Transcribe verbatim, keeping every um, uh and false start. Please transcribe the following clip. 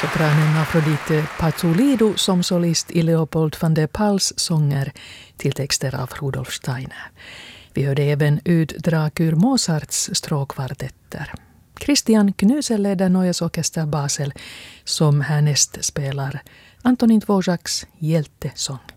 sopranen Afrodite Pazzolidou som solist i Leopold van der Pals sånger till texter av Rudolf Steiner. Vi hörde även utdrag ur Mozarts stråkkvartetter. Christian Knusel leder Neues Orchester Basel som härnäst spelar Antonin Dvořáks hjältesång.